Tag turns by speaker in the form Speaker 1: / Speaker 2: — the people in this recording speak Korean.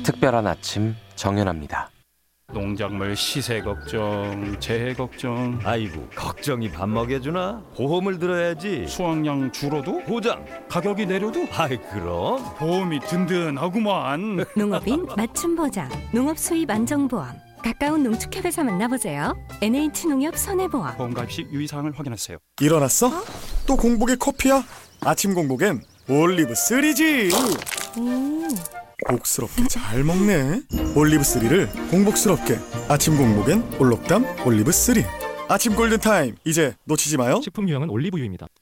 Speaker 1: 특별한 아침 정연합니다.
Speaker 2: 농작물 시세 걱정, 재해 걱정.
Speaker 3: 아이고, 걱정이 밥 먹여주나? 보험을 들어야지.
Speaker 2: 수확량 줄어도
Speaker 3: 보장.
Speaker 2: 가격이 내려도
Speaker 3: 아이, 그럼
Speaker 2: 보험이 든든하구만.
Speaker 4: 농업인 맞춤 보장, 농업 수입 안정보험. 가까운 농축협에서 만나보세요. NH농협 손해보험.
Speaker 2: 보험 가입 시 유의사항을 확인하세요.
Speaker 5: 일어났어? 또 공복에 커피야? 아침 공복엔 올리브 3지. 복스럽게 잘 먹네. 올리브 3를 공복스럽게. 아침 공복엔 올록담 올리브 3. 아침 골든타임, 이제 놓치지 마요.
Speaker 6: 식품 유형은 올리브유입니다.